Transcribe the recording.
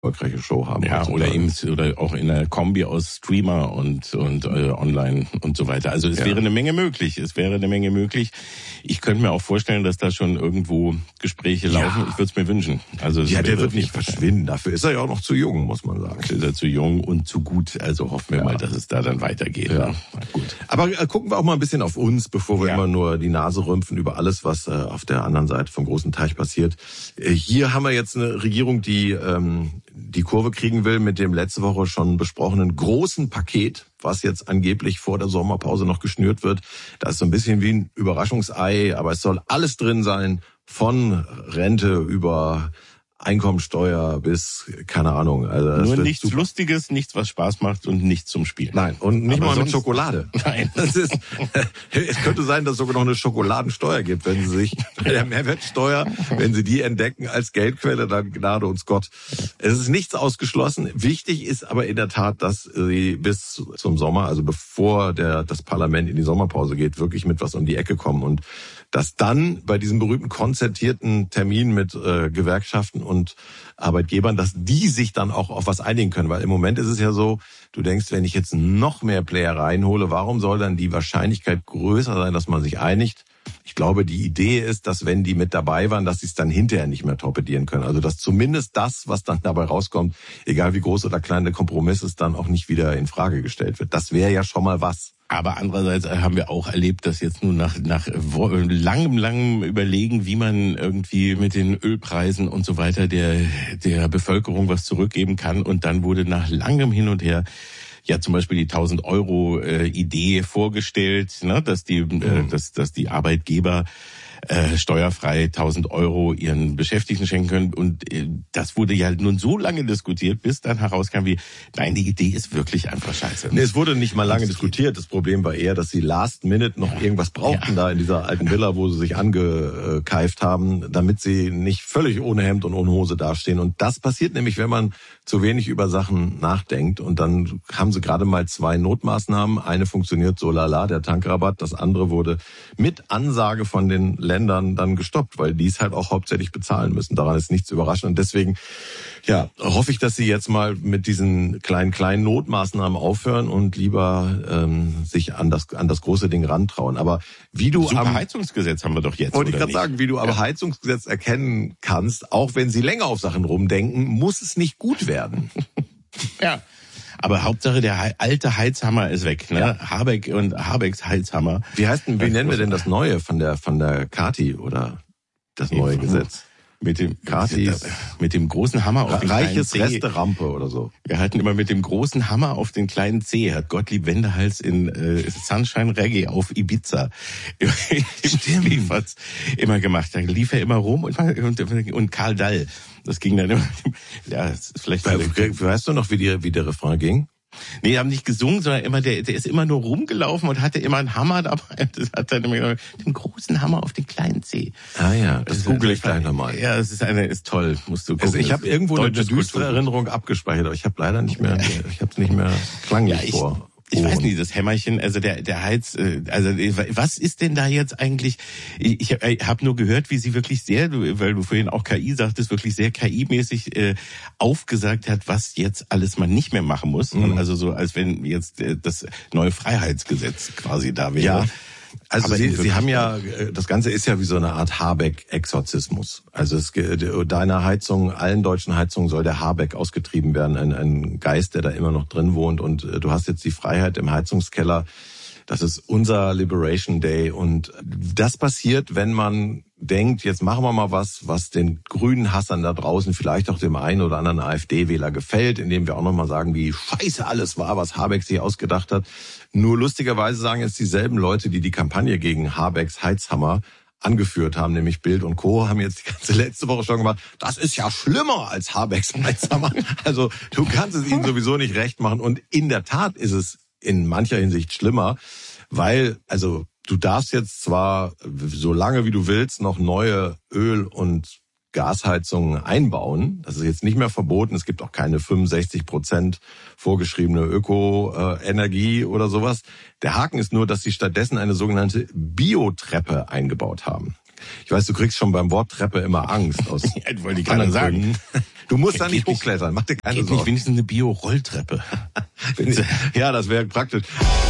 erfolgreiche Show haben. Ja, oder auch in einer Kombi aus Streamer und online und so weiter. Also es wäre eine Menge möglich. Ich könnte mir auch vorstellen, dass da schon irgendwo Gespräche laufen. Ich würde es mir wünschen. Also der wird nicht verschwinden. Dafür ist er ja auch noch zu jung, muss man sagen. Ist er zu jung und zu gut. Also hoffen wir mal, dass es da dann weitergeht. Ja. Ne? Gut. Aber gucken wir auch mal ein bisschen auf uns, bevor wir immer nur die Nase rümpfen über alles, was auf der anderen Seite vom großen Teich passiert. Hier haben wir jetzt eine Regierung, die die Kurve kriegen will mit dem letzte Woche schon besprochenen großen Paket, was jetzt angeblich vor der Sommerpause noch geschnürt wird. Das ist so ein bisschen wie ein Überraschungsei, aber es soll alles drin sein, von Rente über Einkommensteuer bis, keine Ahnung. Also nur nichts Lustiges, nichts, was Spaß macht und nichts zum Spielen. Nein, und nicht aber mal mit Schokolade. Nein. Es könnte sein, dass es sogar noch eine Schokoladensteuer gibt, wenn Sie sich bei der Mehrwertsteuer, wenn Sie die entdecken als Geldquelle, dann Gnade uns Gott. Es ist nichts ausgeschlossen. Wichtig ist aber in der Tat, dass Sie bis zum Sommer, also bevor das Parlament in die Sommerpause geht, wirklich mit was um die Ecke kommen und dass dann bei diesem berühmten konzertierten Termin mit Gewerkschaften und Arbeitgebern, dass die sich dann auch auf was einigen können. Weil im Moment ist es ja so, du denkst, wenn ich jetzt noch mehr Player reinhole, warum soll dann die Wahrscheinlichkeit größer sein, dass man sich einigt? Ich glaube, die Idee ist, dass wenn die mit dabei waren, dass sie es dann hinterher nicht mehr torpedieren können. Also dass zumindest das, was dann dabei rauskommt, egal wie groß oder klein der Kompromiss ist, dann auch nicht wieder in Frage gestellt wird. Das wäre ja schon mal was. Aber andererseits haben wir auch erlebt, dass jetzt nun nach langem Überlegen, wie man irgendwie mit den Ölpreisen und so weiter der Bevölkerung was zurückgeben kann. Und dann wurde nach langem Hin und Her ja zum Beispiel die 1.000 Euro Idee vorgestellt, ne, dass die Arbeitgeber steuerfrei 1.000 Euro ihren Beschäftigten schenken können. Und das wurde ja nun so lange diskutiert, bis dann herauskam nein, die Idee ist wirklich einfach scheiße. Nee, es wurde nicht mal lange diskutiert. Das Problem war eher, dass sie last minute noch irgendwas brauchten da in dieser alten Villa, wo sie sich angekeift haben, damit sie nicht völlig ohne Hemd und ohne Hose dastehen. Und das passiert nämlich, wenn man zu wenig über Sachen nachdenkt. Und dann haben sie gerade mal 2 Notmaßnahmen. Eine funktioniert so lala, der Tankrabatt. Das andere wurde mit Ansage von den Ländern dann gestoppt, weil die es halt auch hauptsächlich bezahlen müssen. Daran ist nichts überraschend. Und deswegen, hoffe ich, dass sie jetzt mal mit diesen kleinen Notmaßnahmen aufhören und lieber sich an das große Ding rantrauen. Aber wie du Super Heizungsgesetz haben wir doch jetzt. Wollte ich gerade sagen, wie du aber Heizungsgesetz erkennen kannst, auch wenn sie länger auf Sachen rumdenken, muss es nicht gut werden. Ja. Aber Hauptsache der alte Heizhammer ist weg, ne? Ja. Habeck und Habecks Heizhammer. Wie nennen wir denn das Neue von der Kati oder das neue Gesetz? Mit dem großen Hammer auf den kleinen Zeh. Reiches Resterampe oder so. Wir halten immer mit dem großen Hammer auf den kleinen Zeh. Hat Gottlieb Wendehals in Sunshine Reggae auf Ibiza immer gemacht. Da lief er immer rum und Karl Dall. Das ging dann immer. Ja, das ist vielleicht. Weißt du noch, wie der Refrain ging? Nee, die haben nicht gesungen, sondern immer der ist immer nur rumgelaufen und hatte immer einen Hammer dabei. Das hat dann immer den großen Hammer auf den kleinen Zeh. Ah ja, das google ich gleich nochmal. Ja, ist toll, musst du gucken. Also ich habe irgendwo eine düstere Erinnerung abgespeichert, aber ich habe leider nicht mehr, klanglich vor. Ich weiß nicht, das Hämmerchen, also der Heiz, was ist denn da jetzt eigentlich? Ich habe nur gehört, wie sie wirklich weil du vorhin auch KI sagtest, wirklich sehr KI-mäßig aufgesagt hat, was jetzt alles man nicht mehr machen muss. Mhm. Also so, als wenn jetzt das neue Freiheitsgesetz quasi da wäre. Ja. Also Sie haben ja, das Ganze ist ja wie so eine Art Habeck-Exorzismus. Also allen deutschen Heizungen soll der Habeck ausgetrieben werden, ein Geist, der da immer noch drin wohnt. Und du hast jetzt die Freiheit im Heizungskeller. Das ist unser Liberation Day. Und das passiert, wenn man denkt, jetzt machen wir mal was den grünen Hassern da draußen, vielleicht auch dem einen oder anderen AfD-Wähler gefällt, indem wir auch nochmal sagen, wie scheiße alles war, was Habeck sich ausgedacht hat. Nur lustigerweise sagen jetzt dieselben Leute, die Kampagne gegen Habecks Heizhammer angeführt haben, nämlich Bild und Co., haben jetzt die ganze letzte Woche schon gemacht, das ist ja schlimmer als Habecks Heizhammer. Also du kannst es ihnen sowieso nicht recht machen. Und in der Tat ist es in mancher Hinsicht schlimmer, weil, also du darfst jetzt zwar so lange wie du willst noch neue Öl- und Gasheizungen einbauen. Das ist jetzt nicht mehr verboten. Es gibt auch keine 65% vorgeschriebene Ökoenergie oder sowas. Der Haken ist nur, dass sie stattdessen eine sogenannte Biotreppe eingebaut haben. Ich weiß, du kriegst schon beim Wort Treppe immer Angst. Aus ja, wollte ich gerade sagen. Du musst da nicht hochklettern, mach dir keine Sorgen. Nicht wenigstens eine Bio-Rolltreppe. Ja, das wäre praktisch.